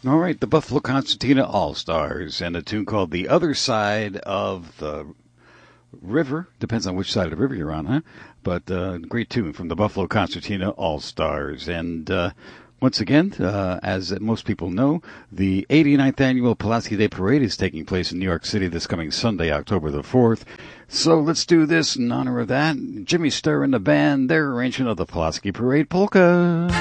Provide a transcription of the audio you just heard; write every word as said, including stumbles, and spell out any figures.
All right, the Buffalo Concertina All-Stars and a tune called The Other Side of the River. Depends on which side of the river you're on, huh? But uh, great tune from the Buffalo Concertina All-Stars. And uh, once again, uh, as most people know, the eighty-ninth Annual Pulaski Day Parade is taking place in New York City this coming Sunday, October the fourth. So let's do this in honor of that. Jimmy Sturr and the band, their arrangement of the Pulaski Parade Polka.